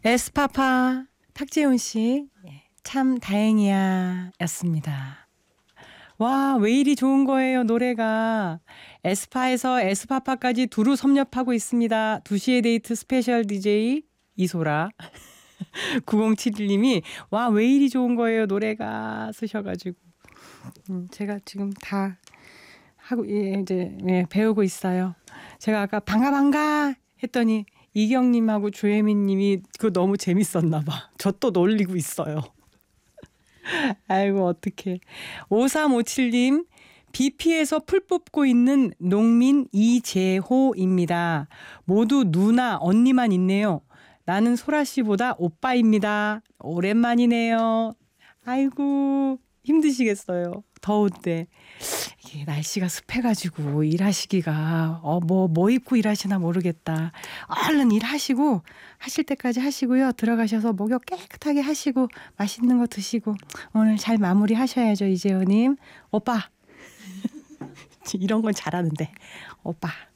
에스파파 탁재훈 씨, 참 다행이야 였습니다. 와, 왜 이리 좋은 거예요, 노래가. 에스파에서 에스파파까지 두루 섭렵하고 있습니다. 2시의 데이트 스페셜 DJ 이소라. 9071님이 와, 왜 이리 좋은 거예요, 노래가 쓰셔가지고. 제가 지금 다 하고 이제 배우고 있어요. 제가 아까 반가 했더니 이경님하고 조혜민님이 그거 너무 재밌었나 봐. 저 또 놀리고 있어요. 아이고 어떡해. 5357님 비 피해서 풀 뽑고 있는 농민 이재호입니다. 모두 누나 언니만 있네요. 나는 소라 씨보다 오빠입니다. 오랜만이네요. 아이고 힘드시겠어요. 더울 때. 이게 날씨가 습해가지고 일하시기가 뭐 입고 일하시나 모르겠다. 얼른 일하시고 하실 때까지 하시고요. 들어가셔서 목욕 깨끗하게 하시고 맛있는 거 드시고 오늘 잘 마무리 하셔야죠. 이재호님. 오빠. 이런 건 잘하는데. 오빠.